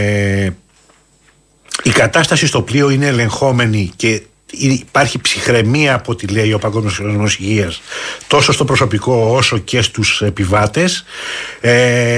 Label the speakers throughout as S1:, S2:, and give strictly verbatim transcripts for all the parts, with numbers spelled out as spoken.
S1: Ε, η κατάσταση στο πλοίο είναι ελεγχόμενη και υπάρχει ψυχραιμία από ό,τι λέει ο Παγκόσμιος Οργανισμός Υγείας τόσο στο προσωπικό όσο και στους επιβάτες. Ε,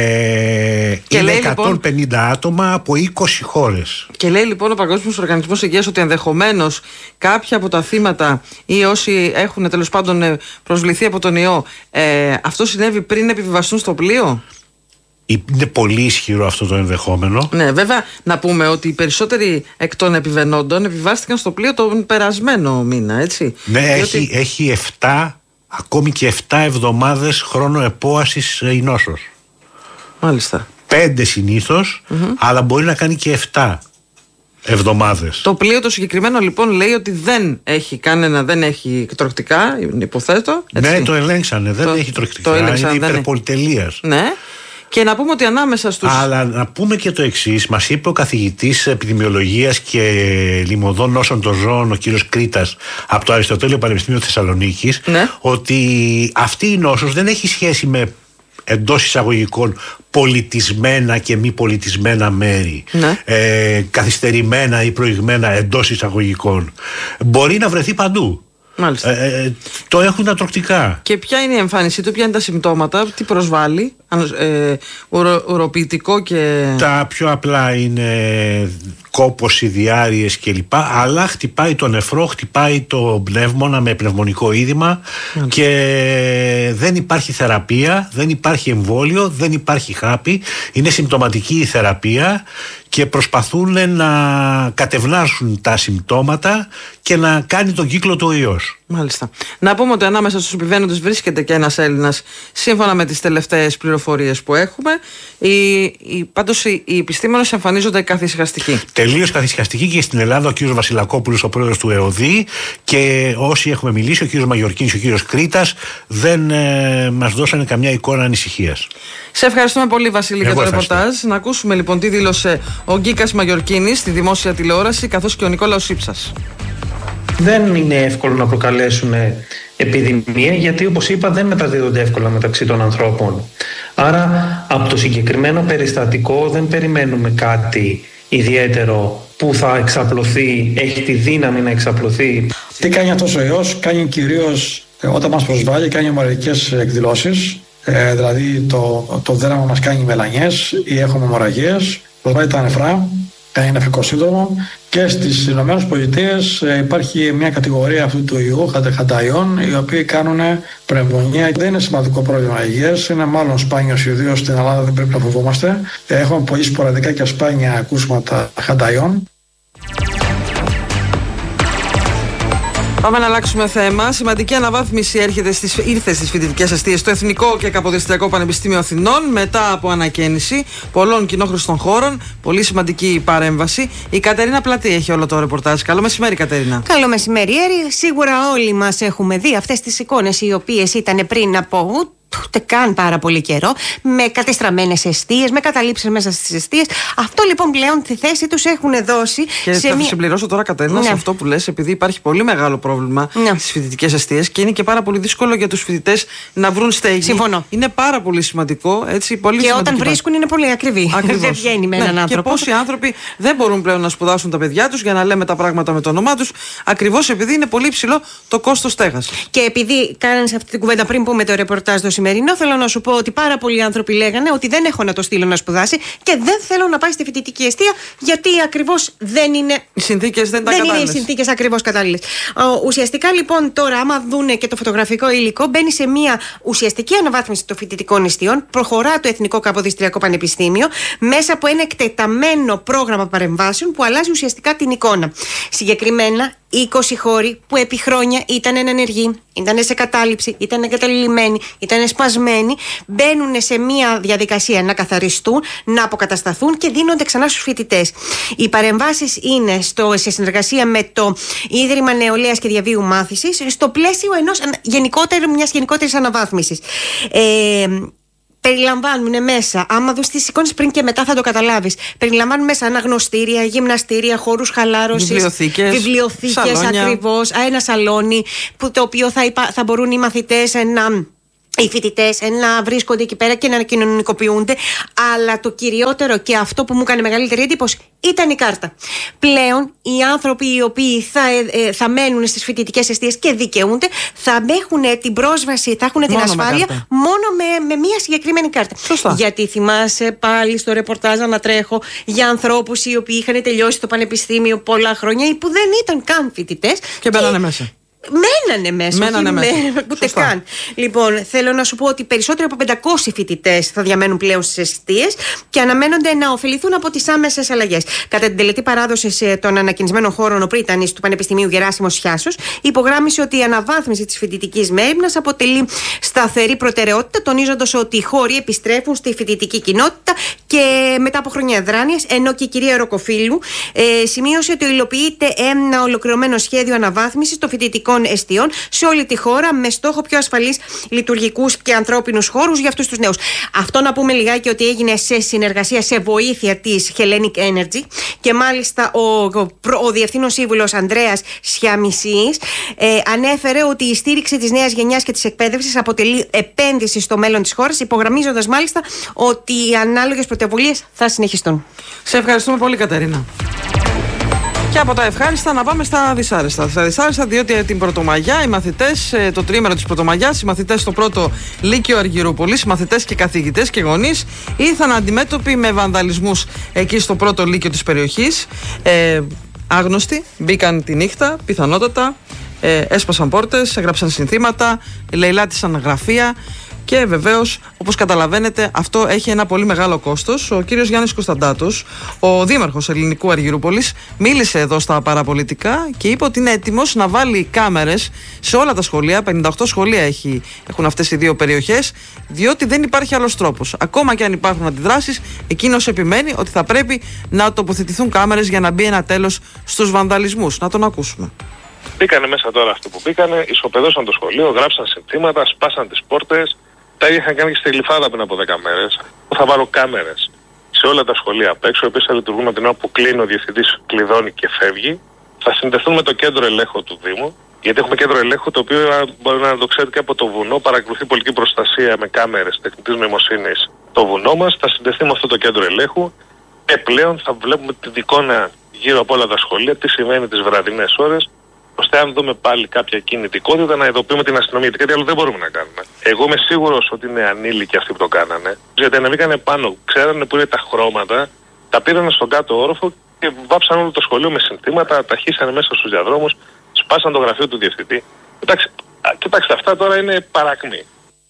S2: και
S1: είναι
S2: λέει,
S1: εκατόν πενήντα λοιπόν, άτομα από είκοσι χώρες.
S2: Και λέει λοιπόν ο Παγκόσμιος Οργανισμός Υγείας ότι ενδεχομένως κάποια από τα θύματα ή όσοι έχουν τέλος πάντων προσβληθεί από τον ιό, ε, αυτό συνέβη πριν επιβιβαστούν στο πλοίο.
S1: Είναι πολύ ισχυρό αυτό το ενδεχόμενο.
S2: Ναι, βέβαια να πούμε ότι οι περισσότεροι εκ των επιβαινόντων επιβάστηκαν στο πλοίο τον περασμένο μήνα, έτσι.
S1: Ναι,
S2: διότι...
S1: έχει, έχει εφτά, ακόμη και εφτά εβδομάδες χρόνο επόασης η νόσος.
S2: Μάλιστα.
S1: Πέντε συνήθως, mm-hmm. αλλά μπορεί να κάνει και εφτά εβδομάδες.
S2: Το πλοίο το συγκεκριμένο λοιπόν λέει ότι δεν έχει κανένα, δεν έχει τροκτικά, υποθέτω. Έτσι.
S1: Ναι, το ελέγξανε, δεν το, έχει τροκτικά, το είναι υπερπολιτελείας.
S2: Ναι. Και να πούμε ότι ανάμεσα στους...
S1: Αλλά να πούμε και το εξής. Μας είπε ο καθηγητής επιδημιολογίας και λιμωδών νόσων των ζώων, ο κύριος Κρήτας, από το Αριστοτέλειο Πανεπιστήμιο Θεσσαλονίκης, ναι. ότι αυτή η νόσος δεν έχει σχέση με εντός εισαγωγικών πολιτισμένα και μη πολιτισμένα μέρη, ναι. ε, καθυστερημένα ή προηγμένα εντός εισαγωγικών. Μπορεί να βρεθεί παντού.
S2: Μάλιστα.
S1: Ε, ε, το έχουν τα τροκτικά.
S2: Και ποια είναι η εμφάνισή του, ποια είναι τα συμπτώματα, τι προσβάλλει, ε, ουρο, ουροποιητικό και... Τα
S1: πιο απλά είναι κόπωση, διάρειες κλπ. Αλλά χτυπάει το νεφρό, χτυπάει το πνεύμονα με πνευμονικό είδημα. Μάλιστα. Και δεν υπάρχει θεραπεία, δεν υπάρχει εμβόλιο, δεν υπάρχει χάπι. Είναι συμπτωματική η θεραπεία και προσπαθούν να κατευνάσουν τα συμπτώματα και να κάνει τον κύκλο του ο ιός.
S2: Μάλιστα. Να πούμε ότι ανάμεσα στους επιβαίνοντες βρίσκεται και ένας Έλληνας, σύμφωνα με τις τελευταίες πληροφορίες που έχουμε. Οι, οι, πάντως οι, οι επιστήμονες εμφανίζονται καθησυχαστικοί.
S1: Τελείως καθησυχαστικοί και στην Ελλάδα ο κύριος Βασιλακόπουλος, ο πρόεδρος του ΕΟΔΗ, και όσοι έχουμε μιλήσει, ο κύριος Μαγιορκίνης και ο κύριος Κρήτας, δεν ε, μας δώσανε καμιά εικόνα ανησυχίας.
S2: Σε ευχαριστούμε πολύ, Βασίλη, για το ρεπορτάζ. Να ακούσουμε λοιπόν τι δήλωσε ο Γκίκας Μαγιορκίνης στη δημόσια τηλεόραση, καθώς και ο Νικόλαος Σύψας.
S3: Δεν είναι εύκολο να προκαλέσουν επιδημία, γιατί όπως είπα δεν μεταδίδονται εύκολα μεταξύ των ανθρώπων. Άρα από το συγκεκριμένο περιστατικό δεν περιμένουμε κάτι ιδιαίτερο που θα εξαπλωθεί, έχει τη δύναμη να εξαπλωθεί.
S4: Τι κάνει αυτός ο ιός? Κάνει κυρίως όταν μας προσβάλλει, κάνει ομορφικές εκδηλώσεις, ε, δηλαδή το, το δέρμα μας κάνει μελανιές ή έχουμε αιμορραγίες, προσβάλλει τα νεφρά, κάνει νεφρικό σύνδρομο. Και στις Ηνωμένες Πολιτείες ε, υπάρχει μια κατηγορία αυτού του ιού, χανταϊών, οι οποίοι κάνουν πνευμονία. Δεν είναι σημαντικό πρόβλημα υγείας, είναι μάλλον σπάνιος, ιδίως στην Ελλάδα δεν πρέπει να φοβόμαστε. Ε, έχουμε πολύ σποραδικά και σπάνια ακούσματα χανταϊών.
S2: Πάμε να αλλάξουμε θέμα. Σημαντική αναβάθμιση έρχεται στις, ήρθε στις φοιτητικές εστίες στο Εθνικό και Καποδιστριακό Πανεπιστήμιο Αθηνών μετά από ανακαίνιση πολλών κοινόχρηστων χώρων. Πολύ σημαντική παρέμβαση. Η Κατερίνα Πλατή έχει όλο το ρεπορτάζ. Καλό μεσημέρι, Κατερίνα.
S5: Καλό μεσημέρι, Έρη. Σίγουρα όλοι μας έχουμε δει αυτές τις εικόνες, οι οποίες ήταν πριν από ούτε καν πάρα πολύ καιρό, με κατεστραμμένες εστίες, με καταλήψεις μέσα στις εστίες. Αυτό λοιπόν πλέον τη θέση τους έχουν δώσει.
S2: Και
S5: σε
S2: θα
S5: μια...
S2: συμπληρώσω τώρα, Κατερίνα, ναι. σε αυτό που λες, επειδή υπάρχει πολύ μεγάλο πρόβλημα ναι. στις φοιτητικές εστίες και είναι και πάρα πολύ δύσκολο για τους φοιτητές να βρουν στέγη.
S5: Συμφωνώ.
S2: Είναι πάρα πολύ σημαντικό. Έτσι, πολύ
S5: και όταν βρίσκουν είναι πολύ ακριβή. Δεν βγαίνει με
S2: ναι.
S5: έναν άνθρωπο.
S2: Και πόσοι άνθρωποι δεν μπορούν πλέον να σπουδάσουν τα παιδιά τους, για να λέμε τα πράγματα με το όνομά τους, ακριβώς επειδή είναι πολύ ψηλό το κόστος στέγασης.
S5: Και επειδή κάνανε αυτή την κουβέντα πριν πούμε το ρεπορτάζ το σημερινό, θέλω να σου πω ότι πάρα πολλοί άνθρωποι λέγανε ότι δεν έχω να το στείλω να σπουδάσει και δεν θέλω να πάει στη φοιτητική εστία, γιατί ακριβώς δεν είναι.
S2: Οι συνθήκες δεν,
S5: δεν είναι οι συνθήκες ακριβώς κατάλληλες. Ουσιαστικά λοιπόν τώρα, άμα δούνε και το φωτογραφικό υλικό, μπαίνει σε μια ουσιαστική αναβάθμιση των φοιτητικών εστιών. Προχωρά το Εθνικό Καποδιστριακό Πανεπιστήμιο μέσα από ένα εκτεταμένο πρόγραμμα παρεμβάσεων που αλλάζει ουσιαστικά την εικόνα. Συγκεκριμένα, είκοσι χώροι που επί χρόνια ήταν ενεργοί, ήταν σε κατάληψη, ήταν εγκαταλειμμένοι, ήταν σπασμένοι, μπαίνουν σε μια διαδικασία να καθαριστούν, να αποκατασταθούν και δίνονται ξανά στους φοιτητές. Οι παρεμβάσεις είναι στο, σε συνεργασία με το Ίδρυμα Νεολαίας και Διαβίου Μάθησης, στο πλαίσιο ενός γενικότερου, μιας γενικότερης αναβάθμισης. Ε, Περιλαμβάνουν μέσα, άμα δεις τις εικόνες πριν και μετά θα το καταλάβεις, περιλαμβάνουν μέσα αναγνωστήρια, γυμναστήρια, χώρους χαλάρωσης,
S2: βιβλιοθήκες,
S5: βιβλιοθήκες ακριβώς, ένα σαλόνι που, το οποίο θα, υπα, θα μπορούν οι μαθητές να οι φοιτητές να βρίσκονται εκεί πέρα και να κοινωνικοποιούνται. Αλλά το κυριότερο και αυτό που μου έκανε μεγαλύτερη εντύπωση ήταν η κάρτα. Πλέον οι άνθρωποι οι οποίοι θα, ε, θα μένουν στις φοιτητικές εστίες και δικαιούνται θα έχουν την πρόσβαση, θα έχουν την
S2: μόνο
S5: ασφάλεια
S2: με
S5: μόνο με, με μία συγκεκριμένη κάρτα.
S2: Σωστά.
S5: Γιατί θυμάσαι πάλι στο ρεπορτάζ να τρέχω για ανθρώπους οι οποίοι είχαν τελειώσει το πανεπιστήμιο πολλά χρόνια ή που δεν ήταν καν φοιτητές.
S2: Και μπαίνανε μέσα.
S5: Μένανε μέσα,
S2: Μένανε
S5: όχι
S2: μέσα.
S5: με, ούτε
S2: Σωστά.
S5: καν. Λοιπόν, θέλω να σου πω ότι περισσότεροι από πεντακόσιοι φοιτητές θα διαμένουν πλέον στις εστίες και αναμένονται να ωφεληθούν από τις άμεσες αλλαγές. Κατά την τελετή παράδοση των ανακοινισμένων χώρων, ο πρίτανης του Πανεπιστημίου Γεράσιμος Χιάσος υπογράμμισε ότι η αναβάθμιση της φοιτητικής μέριμνας αποτελεί σταθερή προτεραιότητα, τονίζοντας ότι οι χώροι επιστρέφουν στη φοιτητική κοινότητα και μετά από χρόνια αδράνειας, ενώ και η κυρία Ροκοφίλου ε, σημείωσε ότι υλοποιείται ένα ολοκληρωμένο σχέδιο αναβάθμισης των φοιτητικών εστιών σε όλη τη χώρα με στόχο πιο ασφαλείς λειτουργικούς και ανθρώπινους χώρους για αυτούς τους νέους. Αυτό να πούμε λιγάκι ότι έγινε σε συνεργασία, σε βοήθεια της Hellenic Energy και μάλιστα ο, ο, ο διευθύνων σύμβουλος Ανδρέας Σιαμισής ε, ανέφερε ότι η στήριξη της νέας γενιάς και της εκπαίδευσης αποτελεί επένδυση στο μέλλον της χώρας, υπογραμμίζοντας μάλιστα ότι οι ανάλογες πρωτοβουλίες θα συνεχιστούν.
S2: Σε ευχαριστούμε πολύ, Κατερίνα. Και από τα ευχάριστα να πάμε στα δυσάρεστα. Στα δυσάρεστα, διότι την Πρωτομαγιά, οι μαθητές, το τρίμηνο της Πρωτομαγιάς, οι μαθητές στο πρώτο Λύκειο Αργυρούπολης, οι μαθητές και καθηγητές και γονείς, ήρθαν αντιμέτωποι με βανδαλισμούς εκεί στο πρώτο Λύκειο της περιοχής. Ε, άγνωστοι μπήκαν τη νύχτα, πιθανότατα, ε, έσπασαν πόρτες, έγραψαν συνθήματα, λαιλάτισαν γραφεία. Και βεβαίως, όπως καταλαβαίνετε, αυτό έχει ένα πολύ μεγάλο κόστος. Ο κύριος Γιάννης Κωνσταντάτος, ο δήμαρχος Ελληνικού Αργυρούπολης, μίλησε εδώ στα παραπολιτικά και είπε ότι είναι έτοιμος να βάλει κάμερες σε όλα τα σχολεία. πενήντα οκτώ σχολεία έχει, έχουν αυτές οι δύο περιοχές, διότι δεν υπάρχει άλλος τρόπος. Ακόμα και αν υπάρχουν αντιδράσεις, εκείνος επιμένει ότι θα πρέπει να τοποθετηθούν κάμερες για να μπει ένα τέλος στους βανδαλισμούς. Να τον ακούσουμε.
S6: Μπήκανε μέσα τώρα αυτοί που μπήκανε, ισοπεδώσαν το σχολείο, γράψαν συνθήματα, σπάσαν τις πόρτες. Τα είχαν κάνει και στη Γλυφάδα πριν από δέκα μέρες. Θα βάλω κάμερες σε όλα τα σχολεία απ' έξω, οι οποίες θα λειτουργούν από την ώρα που κλείνει ο διευθυντής, κλειδώνει και φεύγει. Θα συνδεθούν με το κέντρο ελέγχου του Δήμου, γιατί έχουμε κέντρο ελέγχου το οποίο μπορεί να το ξέρετε και από το βουνό, παρακολουθεί πολιτική προστασία με κάμερες τεχνητής νοημοσύνης το βουνό μας. Θα συνδεθεί με αυτό το κέντρο ελέγχου και πλέον θα βλέπουμε την εικόνα γύρω από όλα τα σχολεία, τι σημαίνει τις βραδινές ώρες, ώστε αν δούμε πάλι κάποια κινητικότητα να ειδοποιούμε την αστυνομία. Γιατί κάτι άλλο δεν μπορούμε να κάνουμε. Εγώ είμαι σίγουρος ότι είναι ανήλικοι αυτοί που το κάνανε. Γιατί ανεβήκανε πάνω, ξέρανε που είναι τα χρώματα, τα πήραν στον κάτω όροφο και βάψαν όλο το σχολείο με συνθήματα, τα χύσανε μέσα στους διαδρόμους, σπάσαν το γραφείο του διευθυντή. Κοιτάξτε, κοιτάξτε, αυτά τώρα είναι παρακμή.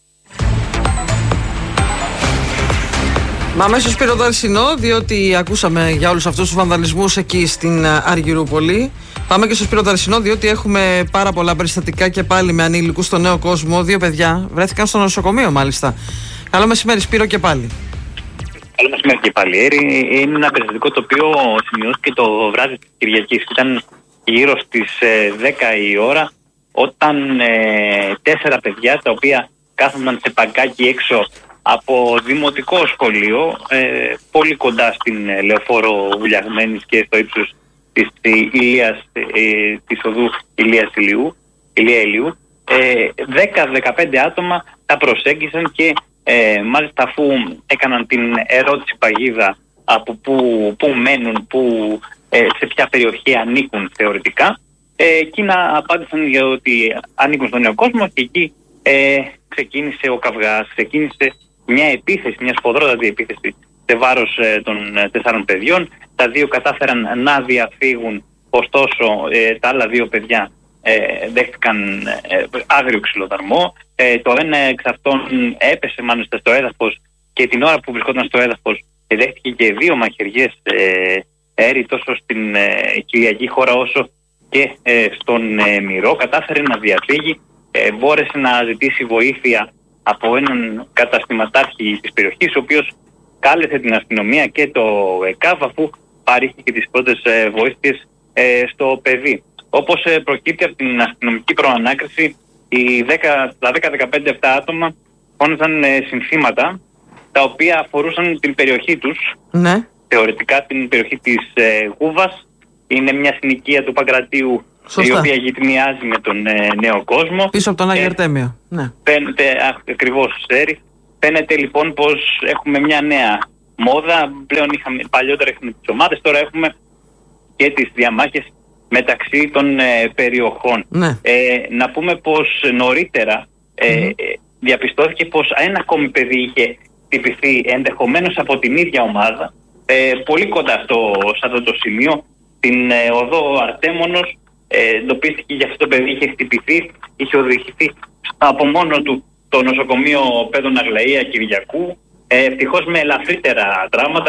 S2: Μα αμέσως πήρε το Αρσινό, διότι ακούσαμε για όλους αυτούς τους βανδαλισμούς εκεί στην Αργυρούπολη. Πάμε και στο Σπύρο Ταρσινό, διότι έχουμε πάρα πολλά περιστατικά και πάλι με ανήλικους στο Νέο Κόσμο. Δύο παιδιά βρέθηκαν στο νοσοκομείο, μάλιστα. Καλό μεσημέρι, Σπύρο, και πάλι.
S7: Καλό μεσημέρι και πάλι. Είναι ένα περιστατικό το οποίο σημειώθηκε το βράδυ της Κυριακής. Ήταν γύρω στις δέκα η ώρα, όταν ε, τέσσερα παιδιά, τα οποία κάθονταν σε παγκάκι έξω από δημοτικό σχολείο, ε, πολύ κοντά στην ε, Λεωφόρο Βουλιαγμένης και στο ύψος της, ε, Ηλίας, ε, της οδού Ηλίας Ηλίου, Ηλία Ηλίου, δέκα με δεκαπέντε άτομα τα προσέγγισαν και ε, μάλιστα αφού έκαναν την ερώτηση παγίδα από πού, πού μένουν, πού, ε, σε ποια περιοχή ανήκουν θεωρητικά, ε, εκείνα απάντησαν για ότι ανήκουν στον Νέο Κόσμο και εκεί ε, ξεκίνησε ο καυγάς, ξεκίνησε μια επίθεση, μια σφοδρότατη επίθεση σε βάρος ε, των ε, τεσσάρων παιδιών. Τα δύο κατάφεραν να διαφύγουν, ωστόσο ε, τα άλλα δύο παιδιά ε, δέχτηκαν ε, άγριο ξυλοδαρμό. Ε, το ένα εξ αυτών έπεσε μάλιστα στο έδαφος και την ώρα που βρισκόταν στο έδαφος ε, δέχτηκε και δύο μαχαιριές ε, αέρι τόσο στην ε, Κυριακή χώρα όσο και ε, στον ε, Μυρό. Κατάφερε να διαφύγει, ε, μπόρεσε να ζητήσει βοήθεια από έναν καταστηματάρχη της περιοχής, ο οποίος κάλεσε την αστυνομία και το ΕΚΑΒ αφού παρήχε τις πρώτες ε, βοήθειες ε, στο παιδί. Όπως ε, προκύπτει από την αστυνομική προανάκριση, οι δέκα, τα δέκα με δεκαπέντε αυτά άτομα φώναζαν ε, συνθήματα τα οποία αφορούσαν την περιοχή τους.
S2: Ναι.
S7: Θεωρητικά την περιοχή της ε, Γούβας. Είναι μια συνοικία του Παγκρατίου Σωστά. Η οποία γειτονιάζει με τον ε, νέο κόσμο.
S2: Πίσω από τον Άγιο Αρτέμιο. Ναι.
S7: Φαίνεται ακριβώς ξέρει. Φαίνεται λοιπόν πως έχουμε μια νέα μόδα. Πλέον είχαμε, παλιότερα είχαμε τις ομάδες, τώρα έχουμε και τις διαμάχες μεταξύ των ε, περιοχών.
S2: Ναι.
S7: Ε, να πούμε πως νωρίτερα ε, mm-hmm. διαπιστώθηκε πως ένα ακόμη παιδί είχε χτυπηθεί ενδεχομένως από την ίδια ομάδα. Ε, πολύ κοντά στο, σε αυτό το σημείο, την ε, οδό Αρτέμονος, ε, εντοπίστηκε για αυτό το παιδί, είχε χτυπηθεί, είχε οδηγηθεί από μόνο του το νοσοκομείο Παιδών Αγλαία Κυριακού, ε, ευτυχώς με ελαφρύτερα τραύματα.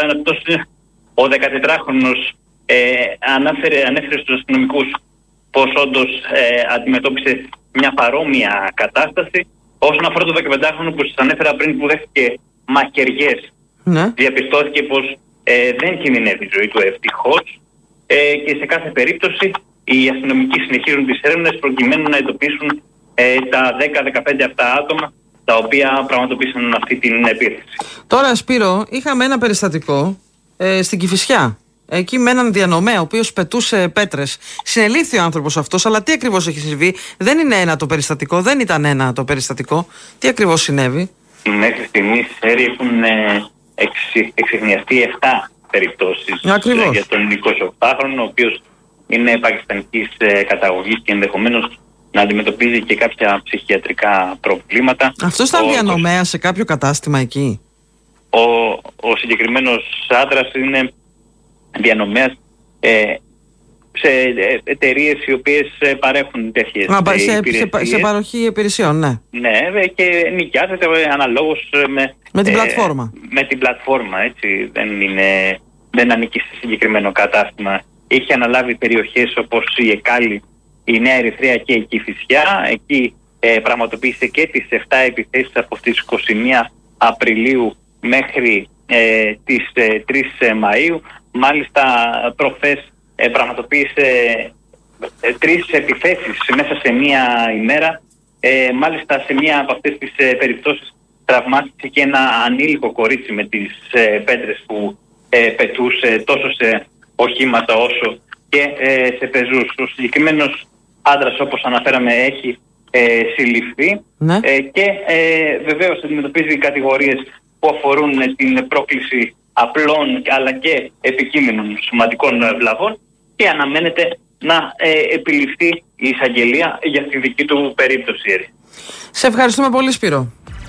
S7: Ο δεκατετράχρονος ε, ανάφερε, ανέφερε στους αστυνομικούς πως όντως ε, αντιμετώπισε μια παρόμοια κατάσταση. Όσον αφορά το δεκαπεντάχρονο που σας ανέφερα πριν, που δέχτηκε μαχαιριές,
S2: ναι.
S7: διαπιστώθηκε πως ε, δεν κινδυνεύει η ζωή του ευτυχώς, ε, και σε κάθε περίπτωση οι αστυνομικοί συνεχίζουν τις έρευνες προκειμένου να εντοπίσουν ε, τα δέκα με δεκαπέντε αυτά άτομα τα οποία πραγματοποίησαν αυτή την επίθεση.
S2: Τώρα, Σπύρο, είχαμε ένα περιστατικό ε, στην Κηφισιά. Εκεί με έναν διανομέα ο οποίος πετούσε πέτρες. Συνελήφθη ο άνθρωπος αυτός, αλλά τι ακριβώς έχει συμβεί? Δεν είναι ένα το περιστατικό, δεν ήταν ένα το περιστατικό. Τι ακριβώς συνέβη?
S7: Μέχρι στιγμής έχουν ε, εξεχνιαστεί επτά περιπτώσεις ε, για τον εικοσιοκτάχρονο, ο οποίος είναι πακιστανικής ε, καταγωγής και ενδεχομένως να αντιμετωπίζει και κάποια ψυχιατρικά προβλήματα.
S2: Αυτός ήταν
S7: ο,
S2: διανομέας σε κάποιο κατάστημα εκεί?
S7: Ο, ο συγκεκριμένος άντρας είναι διανομέας ε, σε εταιρείες οι οποίες παρέχουν τέτοιες
S2: Α, σε,
S7: υπηρεσίες.
S2: Σε, σε παροχή υπηρεσιών, ναι.
S7: Ναι, και νοικιάζεται αναλόγως με,
S2: με την
S7: ε,
S2: πλατφόρμα.
S7: Με την πλατφόρμα, έτσι. Δεν, είναι, δεν ανήκει σε συγκεκριμένο κατάστημα. Είχε αναλάβει περιοχές όπως η Εκάλη, η Νέα Ερυθρέα και η Κηφισιά. Εκεί ε, πραγματοποίησε και τις επτά επιθέσεις από τις είκοσι μία Απριλίου μέχρι ε, τις ε, τρεις Μαΐου. Μάλιστα προχθές ε, πραγματοποίησε ε, τρεις επιθέσεις μέσα σε μία ημέρα. Ε, μάλιστα σε μία από αυτές τις ε, περιπτώσεις τραυμάτισε και ένα ανήλικο κορίτσι με τις ε, πέτρες που ε, πετούσε τόσο σε οχήματα όσο και ε, σε πεζούς. Ο συγκεκριμένος άντρας, όπως αναφέραμε, έχει ε, συλληφθεί,
S2: ναι.
S7: ε, και ε, βεβαίως αντιμετωπίζει κατηγορίες που αφορούν ε, την πρόκληση απλών αλλά και επικείμενων σωματικών βλαβών, και αναμένεται να ε, επιληφθεί η εισαγγελία για τη δική του περίπτωση.
S2: Σε ευχαριστούμε πολύ, Σπύρο.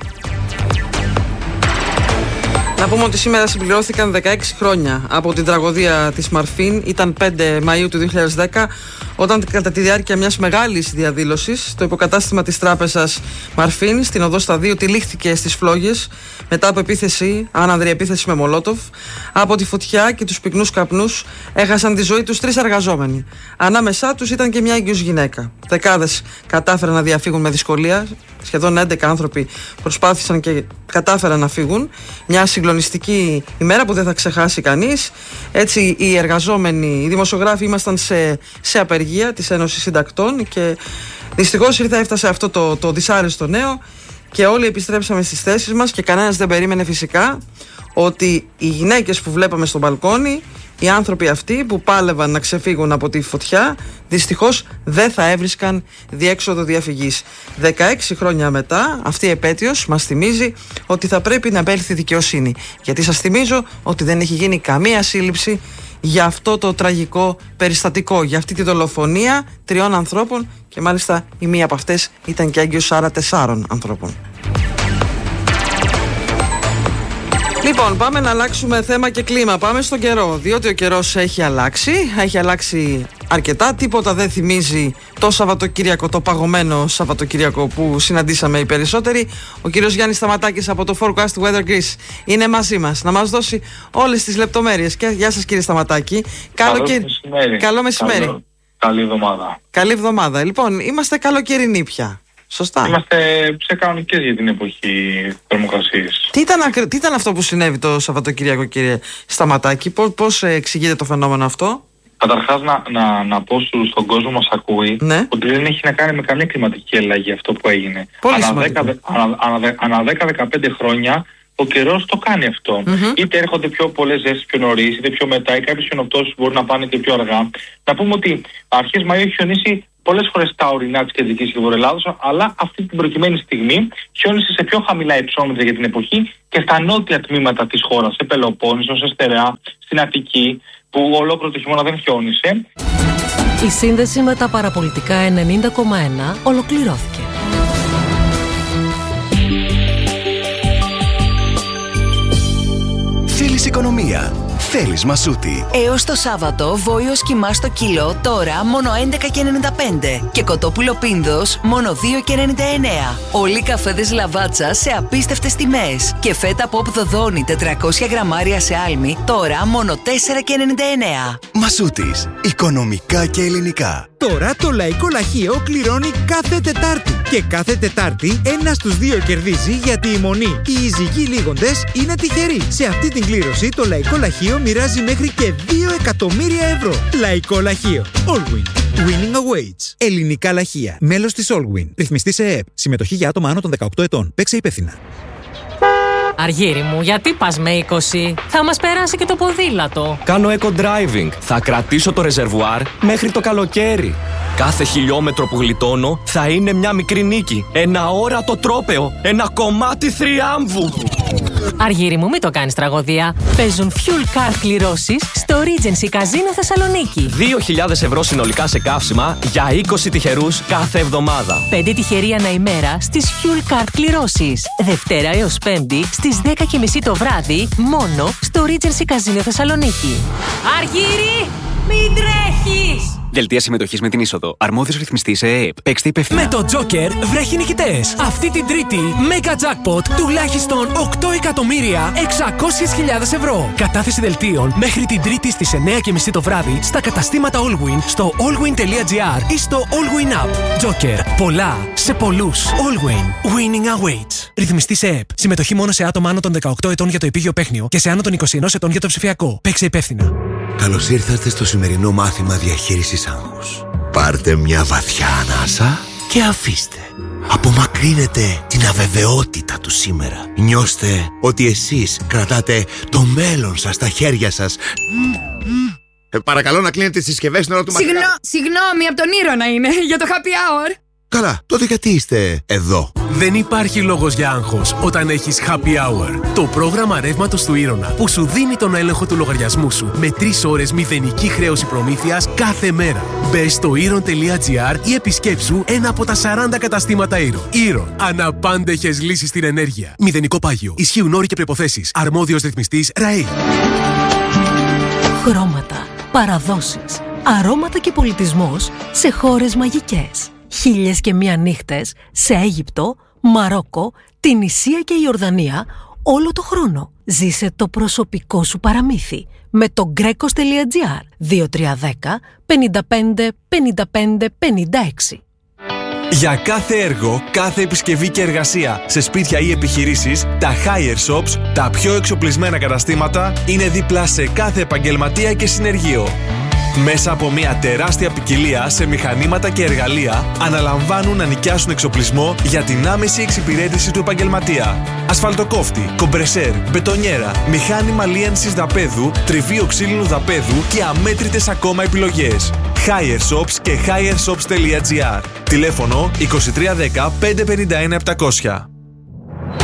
S2: Να πούμε ότι σήμερα συμπληρώθηκαν δεκαέξι χρόνια από την τραγωδία της Μαρφίν. Ήταν πέντε Μαΐου του δύο χιλιάδες δέκα, όταν κατά τη διάρκεια μιας μεγάλης διαδήλωσης το υποκατάστημα της τράπεζας Μαρφίν στην οδό Σταδίου τυλίχθηκε στις φλόγες μετά από επίθεση, άνανδρη επίθεση με μολότοφ. Από τη φωτιά και τους πυκνούς καπνούς έχασαν τη ζωή τους τρεις εργαζόμενοι. Ανάμεσά τους ήταν και μια έγκυος γυναίκα. Δεκάδες κατάφεραν να διαφύγουν με δυσκολία. Σχεδόν έντεκα άνθρωποι προσπάθησαν και κατάφεραν να φύγουν. Μια συγκλονιστική ημέρα που δεν θα ξεχάσει κανείς. Έτσι, οι εργαζόμενοι, οι δημοσιογράφοι ήμασταν σε, σε απεργία της Ένωσης Συντακτών και δυστυχώς ήρθε, έφτασε αυτό το, το δυσάρεστο νέο και όλοι επιστρέψαμε στις θέσεις μας και κανένας δεν περίμενε φυσικά ότι οι γυναίκες που βλέπαμε στο μπαλκόνι, οι άνθρωποι αυτοί που πάλευαν να ξεφύγουν από τη φωτιά, δυστυχώς δεν θα έβρισκαν διέξοδο διαφυγής. δεκαέξι χρόνια μετά, αυτή η επέτειος μας θυμίζει ότι θα πρέπει να επέλθει δικαιοσύνη. Γιατί σας θυμίζω ότι δεν έχει γίνει καμία σύλληψη για αυτό το τραγικό περιστατικό, για αυτή τη δολοφονία τριών ανθρώπων, και μάλιστα η μία από αυτές ήταν και έγκυος άρα τεσσάρων ανθρώπων. Λοιπόν, πάμε να αλλάξουμε θέμα και κλίμα. Πάμε στον καιρό, διότι ο καιρός έχει αλλάξει. Έχει αλλάξει αρκετά. Τίποτα δεν θυμίζει το Σαββατοκύριακο, το παγωμένο Σαββατοκύριακο που συναντήσαμε οι περισσότεροι. Ο κύριος Γιάννης Σταματάκης από το Forecast Weather Greece είναι μαζί μας να μας δώσει όλες τις λεπτομέρειες. Και γεια σας, κύριε Σταματάκη.
S8: Καλό μεσημέρι.
S2: Καλό μεσημέρι.
S8: Καλό... Καλή εβδομάδα.
S2: Καλή εβδομάδα. Λοιπόν, είμαστε καλοκαιρινοί πια. Σωστά.
S8: Είμαστε σε κανονικές για την εποχή θερμοκρασίας.
S2: Τι ήταν, τι ήταν αυτό που συνέβη το Σαββατοκύριακο, κύριε Σταματάκη? Πώς, πώς εξηγείται το φαινόμενο αυτό?
S8: Καταρχάς να, να, να πω στον κόσμο μας ακούει,
S2: ναι,
S8: ότι δεν έχει να κάνει με καμία κλιματική αλλαγή αυτό που έγινε.
S2: Πολύ
S8: ανά δέκα με δεκαπέντε χρόνια ο καιρός το κάνει αυτό. Mm-hmm. Είτε έρχονται πιο πολλές ζέστες πιο νωρίς, είτε πιο μετά, ή κάποιες χιονοπτώσεις μπορούν να πάνε και πιο αργά. Να πούμε ότι αρχές Μαΐου έχει χιονίσει πολλές φορές στα ορεινά της Κεντρικής και Βορειοελλάδος, αλλά αυτή την προκειμένη στιγμή χιόνισε σε πιο χαμηλά υψόμετρα για την εποχή και στα νότια τμήματα της χώρας, σε Πελοπόννησο, σε Στερεά, στην Αττική, που ολόκληρο το χειμώνα δεν χιόνισε.
S9: Η σύνδεση με τα παραπολιτικά ενενήντα κόμμα ένα ολοκληρώθηκε.
S10: Θέλεις οικονομία. Θέλεις Μασούτη.
S11: Έως το Σάββατο βόηος κιμά στο κιλό τώρα μόνο έντεκα και ενενήντα πέντε και κοτόπουλο πίνδος μόνο δύο και ενενήντα εννέα. Όλοι οι καφέδες Λαβάτσα σε απίστευτες τιμές και φέτα Pop Δοδόνη τετρακόσια γραμμάρια σε άλμη τώρα μόνο τέσσερα και ενενήντα εννέα.
S10: Μασούτης. Οικονομικά και ελληνικά.
S12: Τώρα το Λαϊκό Λαχείο κληρώνει κάθε Τετάρτη. Και κάθε Τετάρτη ένα στους δύο κερδίζει, γιατί η μονή, οι ειζικοί λίγοντες, είναι τυχεροί. Σε αυτή την κλήρωση το Λαϊκό Λαχείο μοιράζει μέχρι και δύο εκατομμύρια ευρώ. Λαϊκό Λαχείο. Allwin. Winning awaits. Ελληνικά λαχεία. Μέλος της Allwin. Ρυθμιστή σε ΕΕΠ. Συμμετοχή για άτομα άνω των δεκαοκτώ ετών. Παίξε υπεύθυνα.
S9: Αργύρι μου, γιατί πας με είκοσι? Θα μας περάσει και το ποδήλατο.
S13: Κάνω eco-driving. Θα κρατήσω το ρεζερβουάρ μέχρι το καλοκαίρι. Κάθε χιλιόμετρο που γλιτώνω θα είναι μια μικρή νίκη. Ένα όρατο τρόπαιο. Ένα κομμάτι θριάμβου.
S9: Αργύρι μου, μην το κάνεις τραγωδία. Παίζουν fuel card κληρώσεις στο Regency Casino Θεσσαλονίκη.
S13: δύο χιλιάδες ευρώ συνολικά σε καύσιμα για είκοσι τυχερούς κάθε εβδομάδα.
S9: πέντε τυχεροί ανά ημέρα στις fuel card κληρώσεις. Δευτέρα έως Πέμπτη στις δέκα και μισή το βράδυ μόνο στο Regency Casino Θεσσαλονίκη. Αργύρι, μην τρέχεις!
S14: Δελτία συμμετοχής με την είσοδο. Αρμόδιος ρυθμιστής ΕΕΠ. Παίξτε υπεύθυνα.
S15: Με το Joker βρέχει νικητές. Αυτή την Τρίτη, Mega Jackpot τουλάχιστον οκτώ εκατομμύρια εξακόσιες χιλιάδες ευρώ. Κατάθεση δελτίων μέχρι την Τρίτη στις εννέα και μισή το βράδυ στα καταστήματα Allwin, στο allwin.gr ή στο Allwin App. Joker. Πολλά σε πολλούς. Allwin. Winning awaits. Ρυθμιστής ΕΕΠ. Συμμετοχή μόνο σε άτομα άνω των δεκαοκτώ ετών για το επίγειο παίχνιο και σε άνω των είκοσι ένα ετών για το ψηφιακό. Παίξε υπεύθυνα.
S16: Καλώς ήρθατε στο σημερινό μάθημα διαχείρισης άγχους. Πάρτε μια βαθιά ανάσα και αφήστε. Απομακρύνετε την αβεβαιότητα του σήμερα. Νιώστε ότι εσείς κρατάτε το μέλλον σας στα χέρια σας. Ε, παρακαλώ να κλείνετε τις συσκευές στην ώρα του μαθήματος.
S17: Συγγνώ, συγγνώμη, από τον Ήρωνα είναι, για το happy hour.
S16: Καλά, τότε γιατί είστε εδώ?
S15: Δεν υπάρχει λόγος για άγχος όταν έχεις Happy Hour. Το πρόγραμμα ρεύματος του Ήρωνα που σου δίνει τον έλεγχο του λογαριασμού σου με τρεις ώρες μηδενική χρέωση προμήθειας κάθε μέρα. Μπες στο ήρων.gr ή επισκέψου ένα από τα σαράντα καταστήματα Ήρων. Ήρων. Αναπάντεχες λύσεις στην ενέργεια. Μηδενικό πάγιο. Ισχύουν όροι και προϋποθέσεις. Αρμόδιος ρυθμιστής ΡΑΗ.
S9: Χρώματα, παραδόσεις, αρώματα και πολιτισμός σε χώρες μαγικές. Χίλιες και μία νύχτες σε Αίγυπτο, Μαρόκο, την Ισία και η Ιορδανία όλο το χρόνο. Ζήσε το προσωπικό σου παραμύθι με το γκρέκος.gr δύο τρία ένα μηδέν πέντε πέντε πέντε πέντε πέντε έξι.
S18: Για κάθε έργο, κάθε επισκευή και εργασία σε σπίτια ή επιχειρήσεις, τα Hire Shops, τα πιο εξοπλισμένα καταστήματα, είναι δίπλα σε κάθε επαγγελματία και συνεργείο. Μέσα από μια τεράστια ποικιλία σε μηχανήματα και εργαλεία, αναλαμβάνουν να νοικιάσουν εξοπλισμό για την άμεση εξυπηρέτηση του επαγγελματία. Ασφαλτοκόφτη, κομπρεσέρ, μπετονιέρα, μηχάνημα λίανσης δαπέδου, τριβείο ξύλινου δαπέδου και αμέτρητες ακόμα επιλογές. Hire Shops και hireshops.gr. Τηλέφωνο είκοσι τρία δέκα πεντακόσια πενήντα ένα επτακόσια.